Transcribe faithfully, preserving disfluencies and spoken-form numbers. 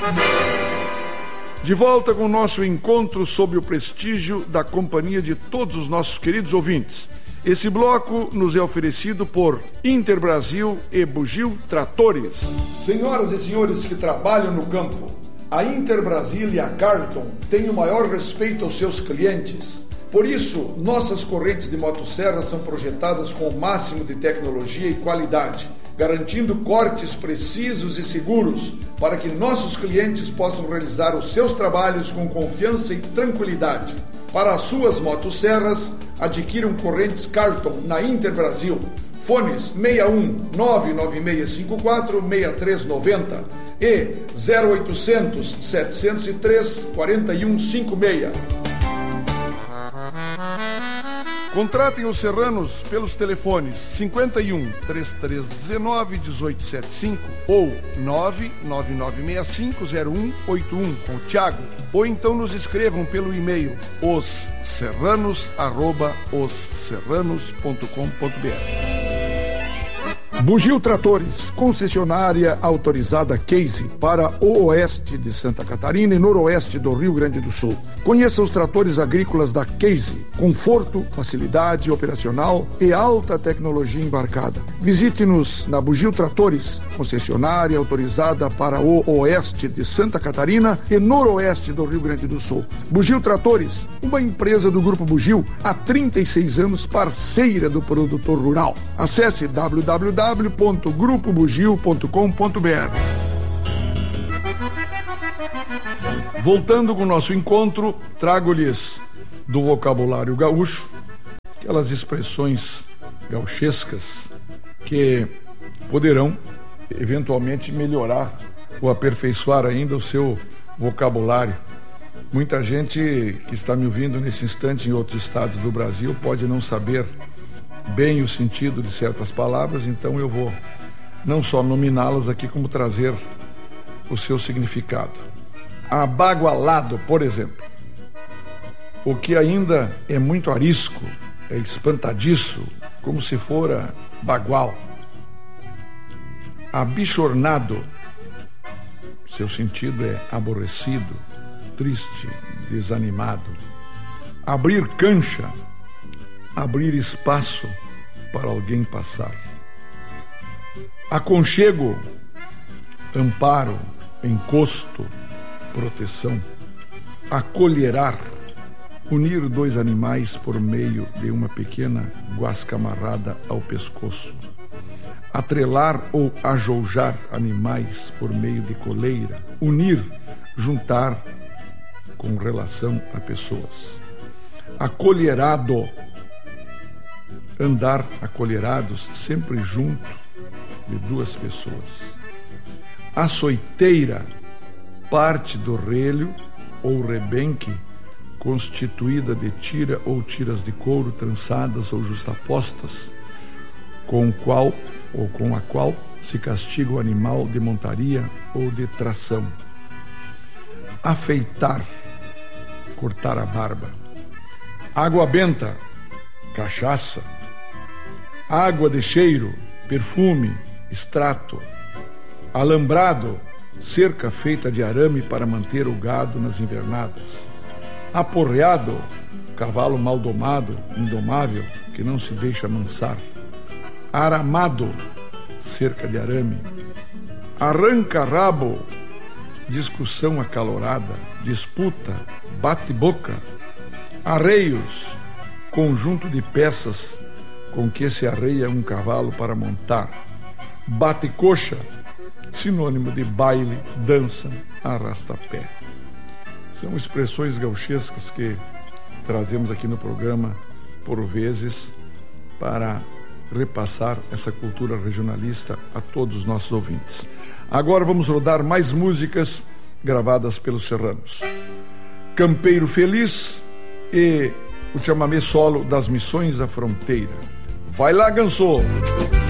De volta com o nosso encontro sob o prestígio da companhia de todos os nossos queridos ouvintes. Esse bloco nos é oferecido por Interbrasil e Bugio Tratores. Senhoras e senhores que trabalham no campo, a Interbrasil e a Carlton têm o maior respeito aos seus clientes. Por isso, nossas correntes de motosserra são projetadas com o máximo de tecnologia e qualidade, garantindo cortes precisos e seguros para que nossos clientes possam realizar os seus trabalhos com confiança e tranquilidade. Para as suas motosserras, adquiram correntes Carlton na Interbrasil. Fones seis um nove nove seis cinco quatro seis três nove zero e zero oitocentos, setecentos e três, quarenta e um cinquenta e seis. Contratem os serranos pelos telefones cinquenta e um, trinta e três dezenove, dezoito setenta e cinco ou nove nove nove seis cinco zero um oito um com o Thiago, ou então nos escrevam pelo e-mail osserranos arroba osserranos ponto com ponto b r. Bugio Tratores, concessionária autorizada Case para o oeste de Santa Catarina e noroeste do Rio Grande do Sul. Conheça os tratores agrícolas da Case, conforto, facilidade operacional e alta tecnologia embarcada. Visite-nos na Bugio Tratores, concessionária autorizada para o oeste de Santa Catarina e noroeste do Rio Grande do Sul. Bugio Tratores, uma empresa do Grupo Bugio, há trinta e seis anos parceira do produtor rural. Acesse w w w ponto grupo bugio ponto com ponto b r. Voltando com o nosso encontro, trago-lhes do vocabulário gaúcho aquelas expressões gauchescas que poderão eventualmente melhorar ou aperfeiçoar ainda o seu vocabulário. Muita gente que está me ouvindo nesse instante em outros estados do Brasil pode não saber bem o sentido de certas palavras, então eu vou não só nominá-las aqui, como trazer o seu significado. Abagualado, por exemplo. O que ainda é muito arisco, é espantadiço, como se fora bagual. Abichornado, seu sentido é aborrecido, triste, desanimado. Abrir cancha, abrir espaço para alguém passar. Aconchego, amparo, encosto, proteção. Acolherar, unir dois animais por meio de uma pequena guasca amarrada ao pescoço. Atrelar ou ajoujar animais por meio de coleira. Unir, juntar com relação a pessoas. Acolherado, andar acolherados sempre junto de duas pessoas. Açoiteira, parte do relho ou rebenque constituída de tira ou tiras de couro trançadas ou justapostas, com o qual ou com a qual se castiga o animal de montaria ou de tração. Afeitar, cortar a barba. Água benta, cachaça. Água de cheiro, perfume, extrato. Alambrado, cerca feita de arame para manter o gado nas invernadas. Aporreado, cavalo mal domado, indomável, que não se deixa amansar. Aramado, cerca de arame. Arranca-rabo, discussão acalorada, disputa, bate-boca. Arreios, conjunto de peças com que se arreia um cavalo para montar. Bate-coxa, sinônimo de baile, dança, arrasta-pé. São expressões gauchescas que trazemos aqui no programa, por vezes, para repassar essa cultura regionalista a todos os nossos ouvintes. Agora vamos rodar mais músicas gravadas pelos serranos. Campeiro Feliz e o chamamé solo das Missões à Fronteira. Vai lá, Gansô!